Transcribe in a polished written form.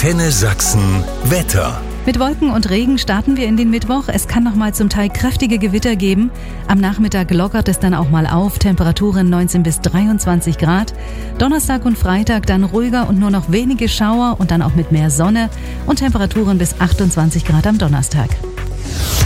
Antenne Sachsen Wetter. Mit Wolken und Regen starten wir in den Mittwoch. Es kann noch mal zum Teil kräftige Gewitter geben. Am Nachmittag lockert es dann auch mal auf. Temperaturen 19 bis 23 Grad. Donnerstag und Freitag dann ruhiger und nur noch wenige Schauer und dann auch mit mehr Sonne und Temperaturen bis 28 Grad am Donnerstag.